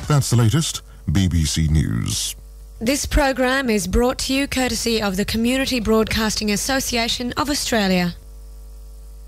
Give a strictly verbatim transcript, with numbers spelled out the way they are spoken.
That's the latest B B C News. This program is brought to you courtesy of the Community Broadcasting Association of Australia.